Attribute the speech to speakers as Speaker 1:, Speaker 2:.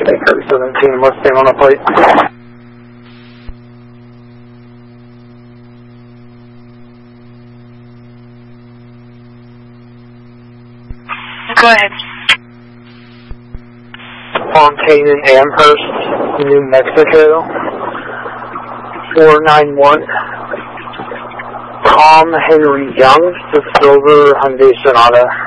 Speaker 1: Baker 17 Mustang on the plate.
Speaker 2: Go ahead.
Speaker 1: Fontaine and Amherst, New Mexico. 491. Tom Henry Young, the silver Hyundai Sonata.